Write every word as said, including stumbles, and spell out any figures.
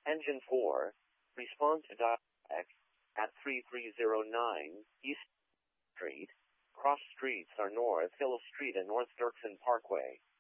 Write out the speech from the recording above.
Engine four, respond to dial at three three zero nine East Street. Cross streets are North Hill Street and North Dirksen Parkway.